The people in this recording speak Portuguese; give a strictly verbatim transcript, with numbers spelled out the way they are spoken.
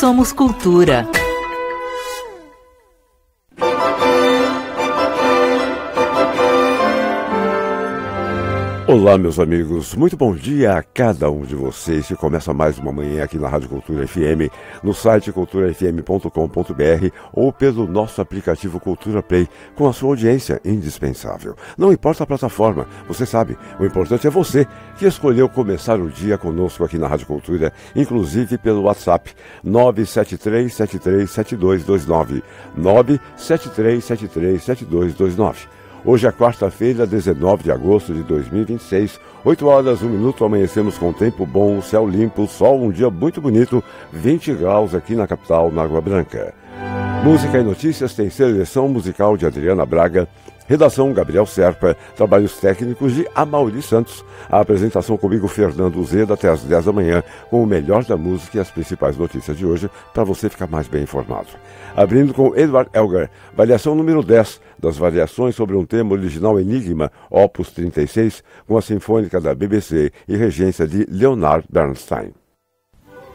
somos cultura. Olá, meus amigos, muito bom dia a cada um de vocês que começa mais uma manhã aqui na Rádio Cultura F M, no site cultura f m ponto com ponto b r ou pelo nosso aplicativo Cultura Play, com a sua audiência indispensável. Não importa a plataforma, você sabe, o importante é você que escolheu começar o dia conosco aqui na Rádio Cultura, inclusive pelo WhatsApp nove sete três sete três sete dois dois nove, nove sete três sete três sete dois dois nove. Hoje é quarta-feira, dezenove de agosto de dois mil e vinte e seis, oito horas, um minuto, amanhecemos com tempo bom, céu limpo, sol, um dia muito bonito, vinte graus aqui na capital, na Água Branca. Música e notícias tem seleção musical de Adriana Braga, redação Gabriel Serpa, trabalhos técnicos de Amaury Santos, a apresentação comigo Fernando Zeda até às dez da manhã, com o melhor da música e as principais notícias de hoje, para você ficar mais bem informado. Abrindo com Edward Elgar, variação número dez das variações sobre um tema original Enigma, opus trinta e seis, com a Sinfônica da B B C e regência de Leonard Bernstein.